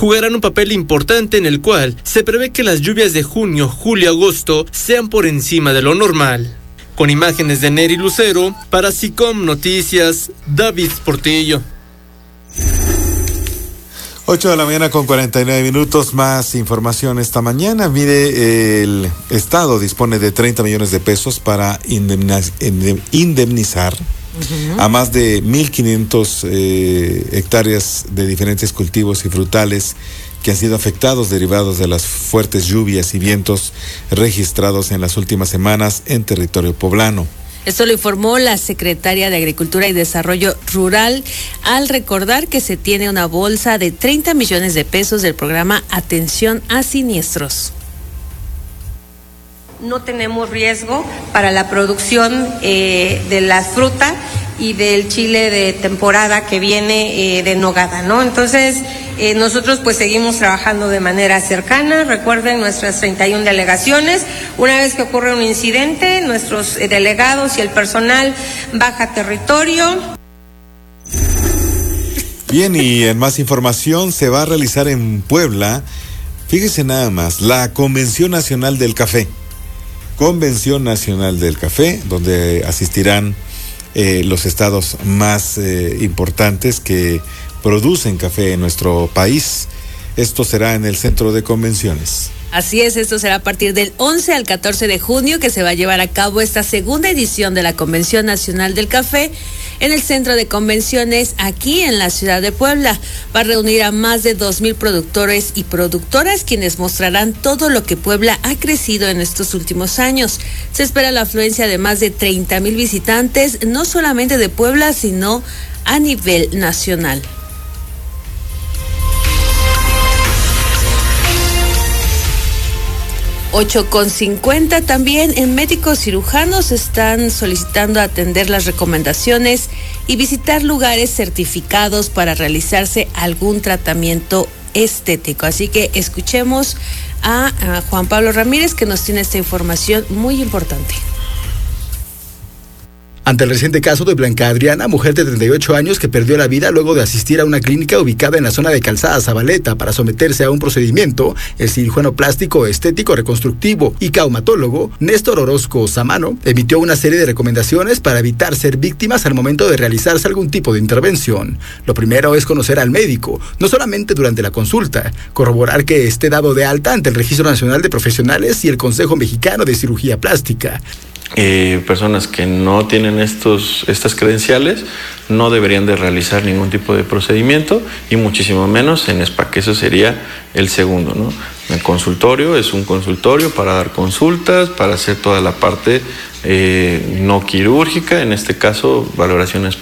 jugarán un papel importante en el cual se prevé que las lluvias de junio, julio, agosto sean por encima de lo normal. Con imágenes de Neri Lucero, para SICOM Noticias, David Portillo. 8 de la mañana con 49 minutos, más información esta mañana. Mire, el Estado dispone de 30 millones de pesos para indemnizar a más de 1,500 hectáreas de diferentes cultivos y frutales que han sido afectados derivados de las fuertes lluvias y vientos registrados en las últimas semanas en territorio poblano. Esto lo informó la secretaria de Agricultura y Desarrollo Rural al recordar que se tiene una bolsa de 30 millones de pesos del programa Atención a Siniestros. No tenemos riesgo para la producción de la fruta y del chile de temporada que viene de nogada, ¿no? Entonces, nosotros pues seguimos trabajando de manera cercana. Recuerden nuestras 31 delegaciones. Una vez que ocurre un incidente, nuestros delegados y el personal baja a territorio. Bien, y en más información se va a realizar en Puebla, fíjese nada más, la Convención Nacional del Café. Convención Nacional del Café, donde asistirán los estados más importantes que producen café en nuestro país. Esto será en el Centro de Convenciones. Así es, esto será a partir del 11 al 14 de junio que se va a llevar a cabo esta segunda edición de la Convención Nacional del Café en el Centro de Convenciones aquí en la ciudad de Puebla. Va a reunir a más de 2,000 productores y productoras quienes mostrarán todo lo que Puebla ha crecido en estos últimos años. Se espera la afluencia de más de 30,000 visitantes, no solamente de Puebla, sino a nivel nacional. 8:50 también en médicos cirujanos están solicitando atender las recomendaciones y visitar lugares certificados para realizarse algún tratamiento estético. Así que escuchemos a Juan Pablo Ramírez, que nos tiene esta información muy importante. Ante el reciente caso de Blanca Adriana, mujer de 38 años que perdió la vida luego de asistir a una clínica ubicada en la zona de Calzada Zabaleta para someterse a un procedimiento, el cirujano plástico estético reconstructivo y caumatólogo Néstor Orozco Samano emitió una serie de recomendaciones para evitar ser víctimas al momento de realizarse algún tipo de intervención. Lo primero es conocer al médico, no solamente durante la consulta, corroborar que esté dado de alta ante el Registro Nacional de Profesionales y el Consejo Mexicano de Cirugía Plástica. Personas que no tienen estas credenciales no deberían de realizar ningún tipo de procedimiento y muchísimo menos en SPA, que eso sería el segundo, ¿no? El consultorio es un consultorio para dar consultas, para hacer toda la parte no quirúrgica, en este caso valoraciones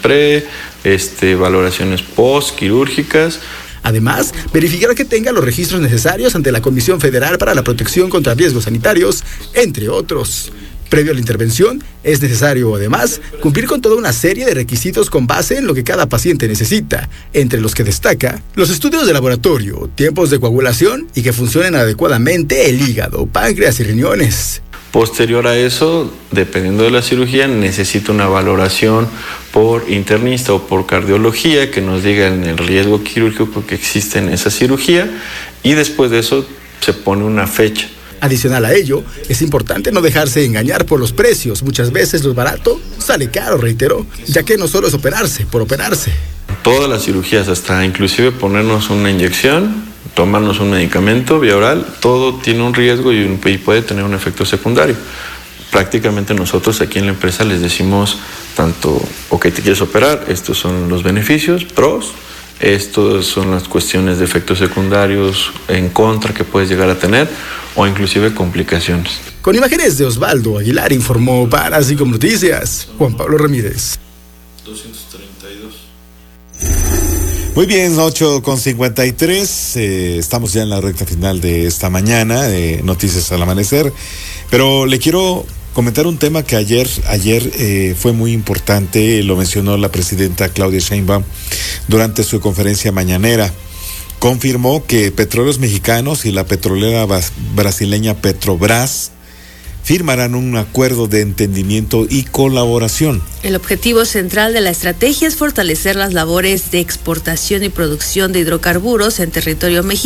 valoraciones post-quirúrgicas. Además, verificar que tenga los registros necesarios ante la Comisión Federal para la Protección contra Riesgos Sanitarios, entre otros. Previo a la intervención, es necesario, además, cumplir con toda una serie de requisitos con base en lo que cada paciente necesita, entre los que destaca los estudios de laboratorio, tiempos de coagulación y que funcionen adecuadamente el hígado, páncreas y riñones. Posterior a eso, dependiendo de la cirugía, necesita una valoración por internista o por cardiología que nos digan el riesgo quirúrgico que existe en esa cirugía y después de eso se pone una fecha. Adicional a ello, es importante no dejarse engañar por los precios. Muchas veces lo barato sale caro, reiteró, ya que no solo es operarse por operarse. Todas las cirugías, hasta inclusive ponernos una inyección, tomarnos un medicamento vía oral, todo tiene un riesgo y puede tener un efecto secundario. Prácticamente nosotros aquí en la empresa les decimos tanto, ok, te quieres operar, estos son los beneficios, pros, estas son las cuestiones de efectos secundarios en contra que puedes llegar a tener o inclusive complicaciones. Con imágenes de Osvaldo Aguilar informó para SICOM Noticias, Juan Pablo Ramírez. 232. Muy bien, 8:53, estamos ya en la recta final de esta mañana de Noticias al Amanecer, pero le quiero comentar un tema que ayer fue muy importante, lo mencionó la presidenta Claudia Sheinbaum durante su conferencia mañanera. Confirmó que Petróleos Mexicanos y la petrolera brasileña Petrobras firmarán un acuerdo de entendimiento y colaboración. El objetivo central de la estrategia es fortalecer las labores de exportación y producción de hidrocarburos en territorio mexicano